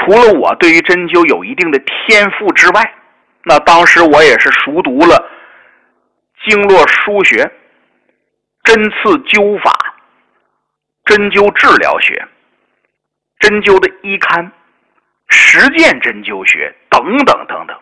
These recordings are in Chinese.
除了我对于针灸有一定的天赋之外，那当时我也是熟读了经络腧学、针刺灸法、针灸治疗学、针灸的医刊、实践针灸学等等等等，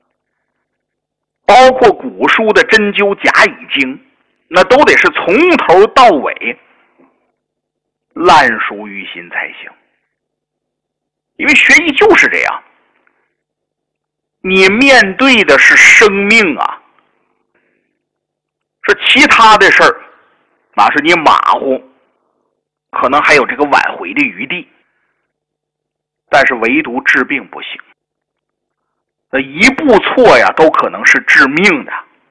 包括古书的针灸甲乙经，那都得是从头到尾烂熟于心才行。因为学医就是这样，你面对的是生命啊，是其他的事儿，那是你马虎，可能还有这个挽回的余地，但是唯独治病不行。一步错呀，都可能是致命的。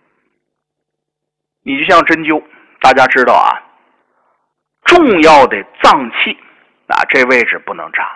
你就像针灸，大家知道啊，重要的脏器这位置不能扎。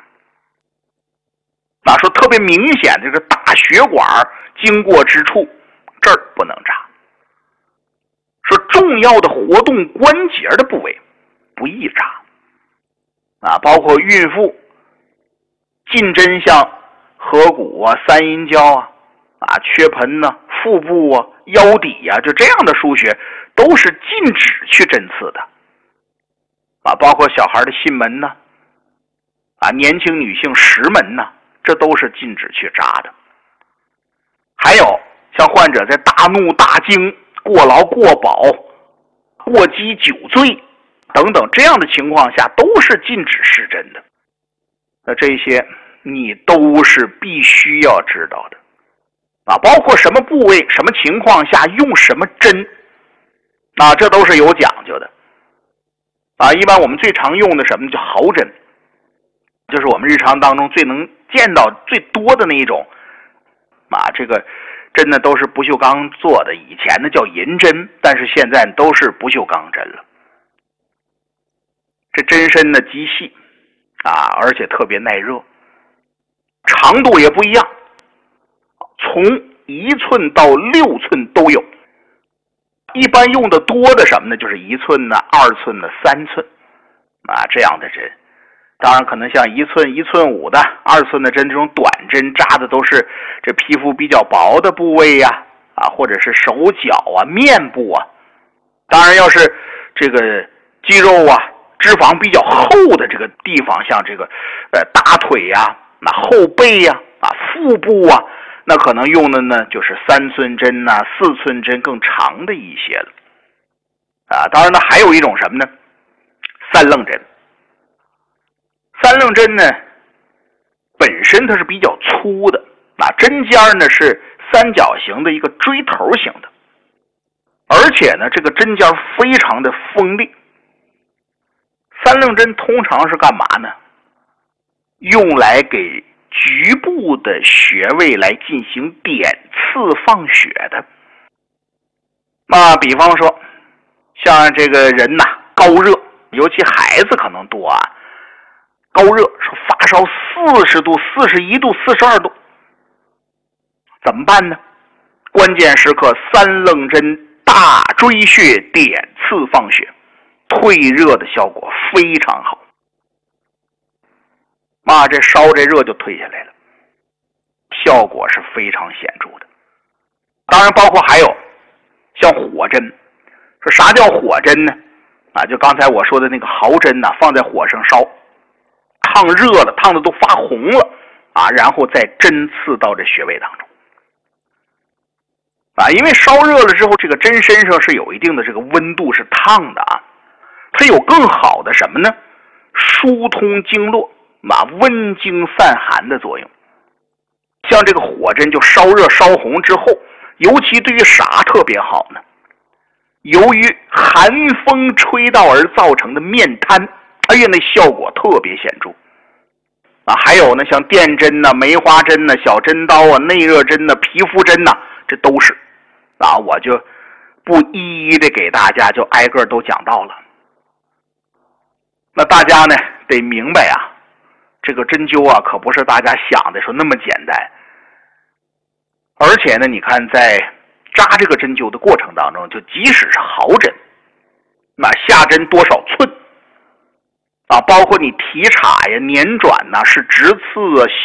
说特别明显的这个大血管经过之处，这儿不能扎。说重要的活动关节的部位不宜扎。包括孕妇进针像合谷啊、三阴交缺盆腹部腰底就这样的腧穴都是禁止去针刺的。包括小孩的囟门年轻女性石门这都是禁止去扎的。还有像患者在大怒大惊、过劳过饱、过激酒醉等等这样的情况下，都是禁止施针的。那这些你都是必须要知道的包括什么部位、什么情况下用什么针这都是有讲究的一般我们最常用的什么叫毫针，就是我们日常当中最能见到最多的那一种这个针呢都是不锈钢做的，以前呢叫银针，但是现在都是不锈钢针了。这针身呢极细而且特别耐热，长度也不一样，从1寸到6寸都有。一般用的多的什么呢，就是1寸2寸3寸这样的针。当然可能像1寸、1寸5的2寸的针，这种短针扎的都是这皮肤比较薄的部位或者是手脚面部当然要是这个肌肉脂肪比较厚的这个地方，像这个大腿后背腹部那可能用的呢就是3寸针4寸针更长的一些了当然呢还有一种什么呢，三棱针。三棱针呢本身它是比较粗的针尖呢是三角形的一个锥头形的，而且呢这个针尖非常的锋利。三棱针通常是干嘛呢，用来给局部的穴位来进行点刺放血的。比方说像这个人高热，尤其孩子可能多高热说发烧40度、41度、42度，怎么办呢？关键时刻三棱针大椎穴点刺放血，退热的效果非常好。这烧这热就退下来了，效果是非常显著的。当然包括还有像火针。说啥叫火针呢？就刚才我说的那个毫针放在火上烧，烫热了，烫的都发红了然后再针刺到这穴位当中因为烧热了之后，这个针身上是有一定的这个温度，是烫的它有更好的什么呢？疏通经络温经散寒的作用。像这个火针就烧热烧红之后，尤其对于啥特别好呢？由于寒风吹到而造成的面瘫，那效果特别显著还有呢像电针梅花针小针刀内热针皮肤针这都是我就不一一的给大家就挨个都讲到了。那大家呢得明白这个针灸可不是大家想的说那么简单。而且呢你看在扎这个针灸的过程当中，就即使是毫针下针多少寸包括你提插呀、捻转是直刺